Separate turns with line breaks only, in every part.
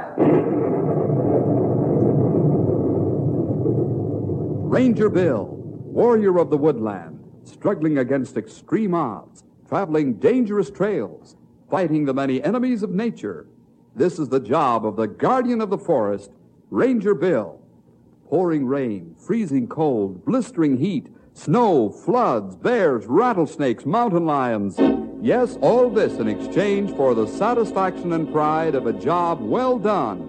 Ranger Bill, warrior of the woodland, struggling against extreme odds, traveling dangerous trails, fighting the many enemies of nature. This is the job of the guardian of the forest, Ranger Bill. Pouring rain, freezing cold, blistering heat, snow, floods, bears, rattlesnakes, mountain lions. Yes, all this in exchange for the satisfaction and pride of a job well done.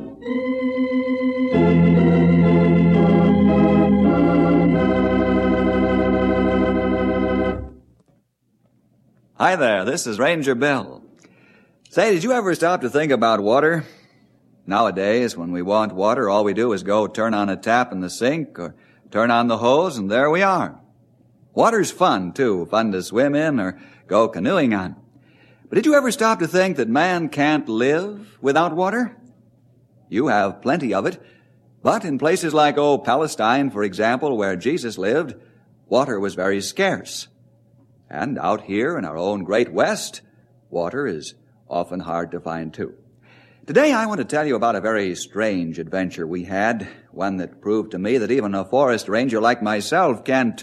Hi there, this is Ranger Bill. Say, did you ever stop to think about water? Nowadays, when we want water, all we do is go turn on a tap in the sink or turn on the hose, and there we are. Water's fun, too, fun to swim in or go canoeing on. But did you ever stop to think that man can't live without water? You have plenty of it, but in places like, Palestine, for example, where Jesus lived, water was very scarce. And out here in our own great West, water is often hard to find, too. Today I want to tell you about a very strange adventure we had, one that proved to me that even a forest ranger like myself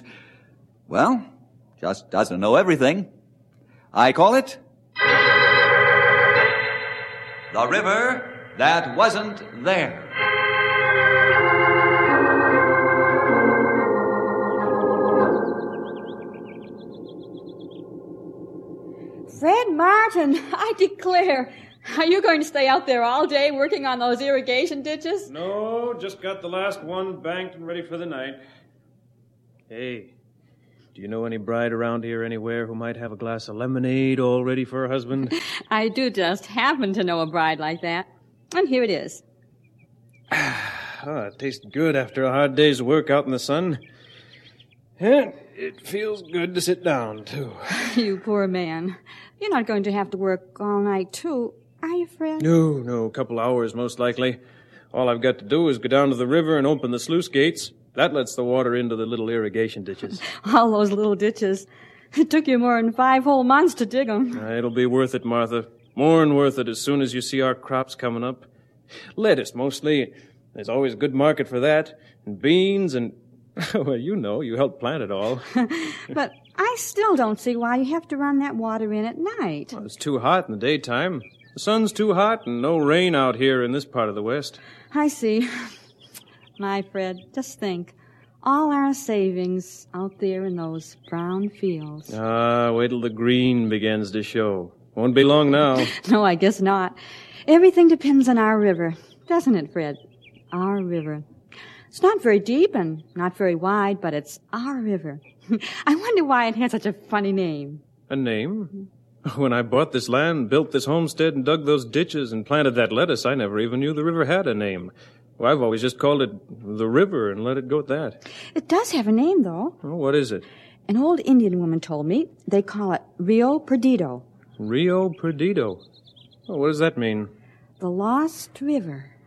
just doesn't know everything. I call it The River That Wasn't There.
Fred Martin, I declare, are you going to stay out there all day working on those irrigation ditches?
No, just got the last one banked and ready for the night. Hey, do you know any bride around here anywhere who might have a glass of lemonade all ready for her husband?
I do just happen to know a bride like that. And here it is.
It tastes good after a hard day's work out in the sun. And it feels good to sit down, too.
You poor man. You're not going to have to work all night, too, are you, Fred?
No, a couple hours, most likely. All I've got to do is go down to the river and open the sluice gates. That lets the water into the little irrigation ditches.
All those little ditches. It took you more than 5 whole months to dig them.
It'll be worth it, Martha. More than worth it as soon as you see our crops coming up. Lettuce, mostly. There's always a good market for that. And beans and... Well, you helped plant it all.
But I still don't see why you have to run that water in at night.
Well, it's too hot in the daytime. The sun's too hot and no rain out here in this part of the West.
I see. My Fred, just think. All our savings out there in those brown fields.
Wait till the green begins to show. Won't be long now.
No, I guess not. Everything depends on our river, doesn't it, Fred? Our river. It's not very deep and not very wide, but it's our river. I wonder why it had such a funny name.
A name? When I bought this land, built this homestead, and dug those ditches and planted that lettuce, I never even knew the river had a name. Well, I've always just called it the river and let it go at that.
It does have a name, though.
Oh, what is it?
An old Indian woman told me they call it Rio Perdido.
Rio Perdido? Oh, what does that mean?
The Lost River.